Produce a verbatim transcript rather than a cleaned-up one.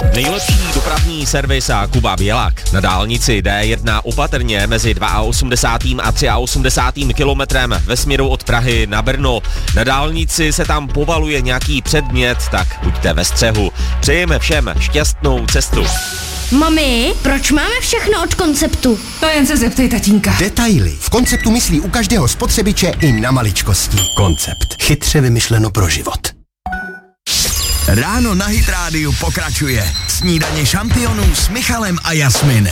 Nejlepší dopravní servis a Kuba Bělak. Na dálnici D jedna opatrně mezi osmdesátým druhým a osmdesátým třetím kilometrem ve směru od Prahy na Brno. Na dálnici se tam povaluje nějaký předmět, tak buďte ve střehu. Přejeme všem šťastnou cestu. Mami, proč máme všechno od Konceptu? To jen se zeptej tatínka. Detaily. V Konceptu myslí u každého spotřebiče i na maličkosti. Koncept. Chytře vymyšleno pro život. Ráno na Hit Rádiu pokračuje. Snídaně šampionů s Michalem a Jasminem.